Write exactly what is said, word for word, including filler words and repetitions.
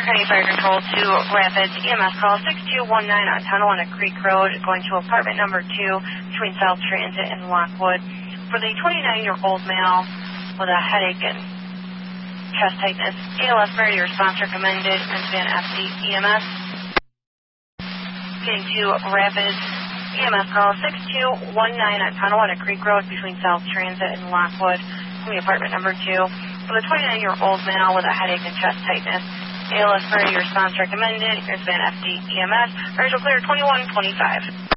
County Fire Control to Rapids. E M S call six two one nine on Tonawanda Creek Road, going to apartment number two between South Transit and Lockwood. For the twenty-nine-year-old male with a headache and chest tightness, A L S priority response recommended, and Van F D E M S. Getting to Rapids. E M S call six two one nine on Tonawanda Creek Road between South Transit and Lockwood, from the apartment number two. For the twenty-nine-year-old male with a headache and chest tightness, A L S priority response recommended. Here's Van F D E M S. Original clear twenty-one twenty-five.